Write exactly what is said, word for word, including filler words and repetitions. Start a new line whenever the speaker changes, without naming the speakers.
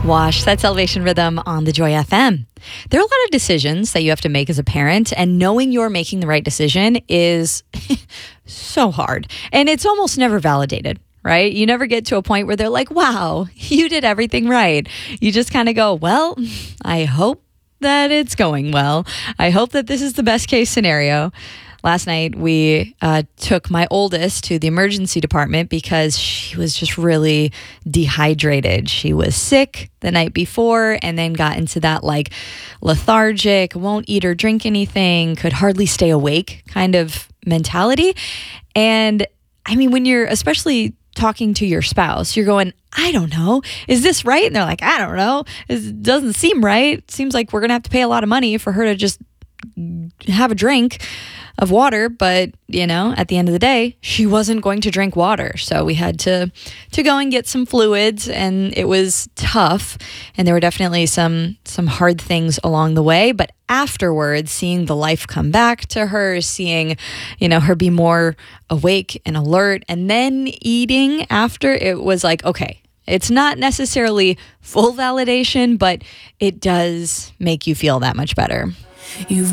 Wash, that's Elevation Rhythm on the Joy F M. There are a lot of decisions that you have to make as a parent, and knowing you're making the right decision is so hard. And it's almost never validated, right? You never get to a point where they're like, wow, you did everything right. You just kind of go, well, I hope that it's going well. I hope that this is the best case scenario. Last night, we uh, took my oldest to the emergency department because she was just really dehydrated. She was sick the night before and then got into that like lethargic, won't eat or drink anything, could hardly stay awake kind of mentality. And I mean, when you're especially talking to your spouse, you're going, I don't know, is this right? And they're like, I don't know. It doesn't seem right. It seems like we're going to have to pay a lot of money for her to just have a drink of water, but you know, at the end of the day, she wasn't going to drink water. So we had to to go and get some fluids, and it was tough. And there were definitely some some hard things along the way. But afterwards, seeing the life come back to her, seeing, you know, her be more awake and alert, and then eating after, it was like, okay, it's not necessarily full validation, but it does make you feel that much better.
You've